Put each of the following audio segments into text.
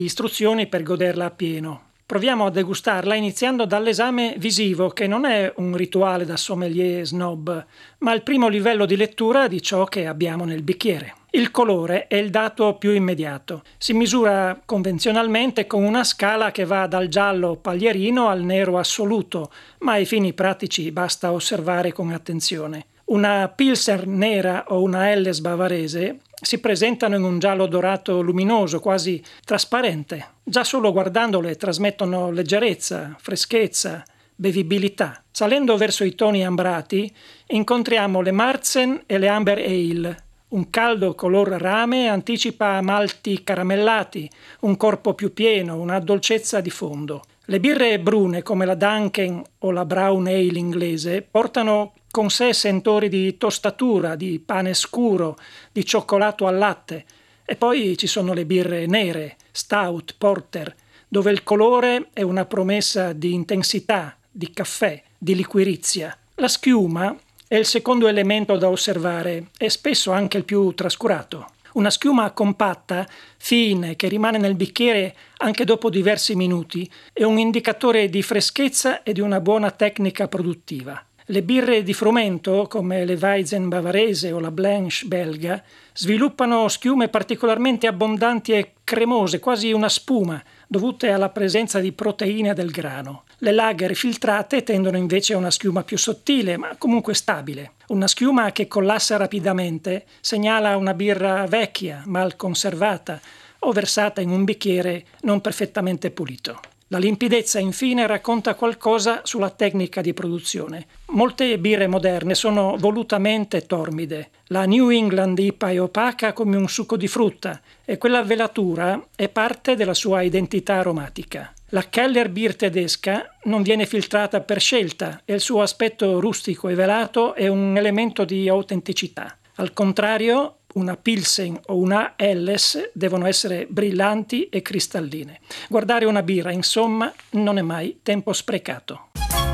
istruzioni per goderla appieno. Proviamo a degustarla iniziando dall'esame visivo, che non è un rituale da sommelier snob, ma il primo livello di lettura di ciò che abbiamo nel bicchiere. Il colore è il dato più immediato. Si misura convenzionalmente con una scala che va dal giallo paglierino al nero assoluto, ma ai fini pratici basta osservare con attenzione. Una Pilsner nera o una Helles bavarese si presentano in un giallo dorato luminoso, quasi trasparente. Già solo guardandole trasmettono leggerezza, freschezza, bevibilità. Salendo verso i toni ambrati incontriamo le Marzen e le Amber Ale. Un caldo color rame anticipa malti caramellati, un corpo più pieno, una dolcezza di fondo. Le birre brune come la Dunkin o la Brown Ale inglese portano con sé sentori di tostatura, di pane scuro, di cioccolato al latte. E poi ci sono le birre nere, stout, porter, dove il colore è una promessa di intensità, di caffè, di liquirizia. La schiuma è il secondo elemento da osservare e spesso anche il più trascurato. Una schiuma compatta, fine, che rimane nel bicchiere anche dopo diversi minuti, è un indicatore di freschezza e di una buona tecnica produttiva. Le birre di frumento, come le Weizen bavarese o la Blanche belga, sviluppano schiume particolarmente abbondanti e cremose, quasi una spuma, dovute alla presenza di proteine del grano. Le lager filtrate tendono invece a una schiuma più sottile, ma comunque stabile. Una schiuma che collassa rapidamente segnala una birra vecchia, mal conservata o versata in un bicchiere non perfettamente pulito. La limpidezza, infine, racconta qualcosa sulla tecnica di produzione. Molte birre moderne sono volutamente torbide. La New England IPA è opaca come un succo di frutta e quella velatura è parte della sua identità aromatica. La Keller Beer tedesca non viene filtrata per scelta e il suo aspetto rustico e velato è un elemento di autenticità. Al contrario, una Pilsen o una Helles devono essere brillanti e cristalline. Guardare una birra, insomma, non è mai tempo sprecato.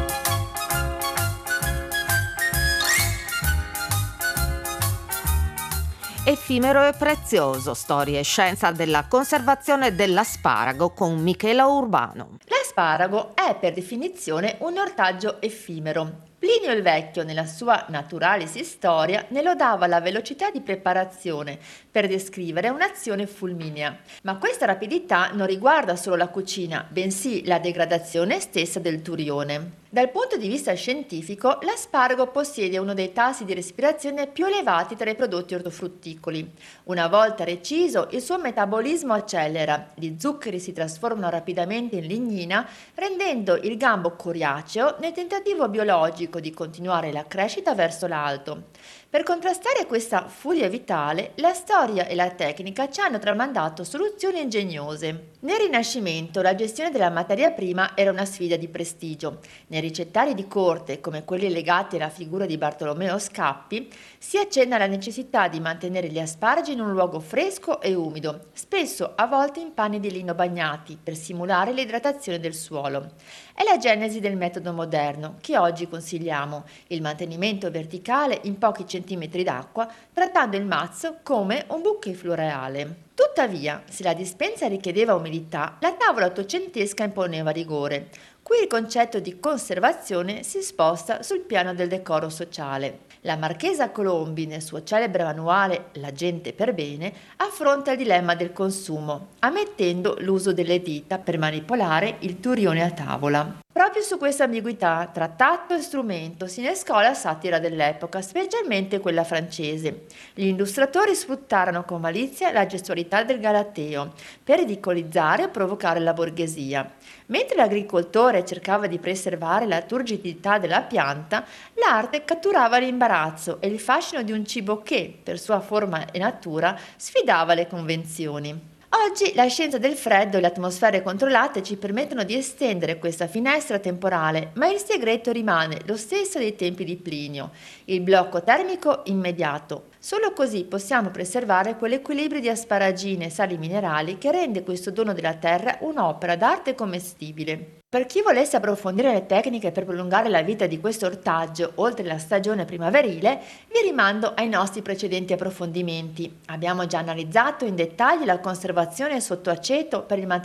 Effimero e prezioso, storia e scienza della conservazione dell'asparago con Michela Urbano. L'asparago è per definizione un ortaggio effimero. Plinio il Vecchio, nella sua Naturalis Historia, ne lodava la velocità di preparazione per descrivere un'azione fulminea. Ma questa rapidità non riguarda solo la cucina, bensì la degradazione stessa del turione. Dal punto di vista scientifico, l'asparago possiede uno dei tassi di respirazione più elevati tra i prodotti ortofrutticoli. Una volta reciso, il suo metabolismo accelera, gli zuccheri si trasformano rapidamente in lignina, rendendo il gambo coriaceo nel tentativo biologico di continuare la crescita verso l'alto. Per contrastare questa furia vitale, la storia e la tecnica ci hanno tramandato soluzioni ingegnose. Nel Rinascimento la gestione della materia prima era una sfida di prestigio. Nei ricettari di corte, come quelli legati alla figura di Bartolomeo Scappi, si accenna alla necessità di mantenere gli asparagi in un luogo fresco e umido, spesso avvolti in panni di lino bagnati, per simulare l'idratazione del suolo. È la genesi del metodo moderno, che oggi consigliamo, il mantenimento verticale in pochi centimetri d'acqua, trattando il mazzo come un bouquet floreale. Tuttavia, se la dispensa richiedeva umidità, la tavola ottocentesca imponeva rigore. Qui il concetto di conservazione si sposta sul piano del decoro sociale. La marchesa Colombi, nel suo celebre manuale La gente per bene, affronta il dilemma del consumo, ammettendo l'uso delle dita per manipolare il turione a tavola. Proprio su questa ambiguità tra tatto e strumento si innescò la satira dell'epoca, specialmente quella francese. Gli illustratori sfruttarono con malizia la gestualità del galateo per ridicolizzare e provocare la borghesia. Mentre l'agricoltore cercava di preservare la turgidità della pianta, l'arte catturava l'imbarazzo e il fascino di un cibo che, per sua forma e natura, sfidava le convenzioni. Oggi la scienza del freddo e le atmosfere controllate ci permettono di estendere questa finestra temporale, ma il segreto rimane lo stesso dei tempi di Plinio, il blocco termico immediato. Solo così possiamo preservare quell'equilibrio di asparagine e sali minerali che rende questo dono della terra un'opera d'arte commestibile. Per chi volesse approfondire le tecniche per prolungare la vita di questo ortaggio oltre la stagione primaverile, vi rimando ai nostri precedenti approfondimenti. Abbiamo già analizzato in dettaglio la conservazione sotto aceto per il mantenimento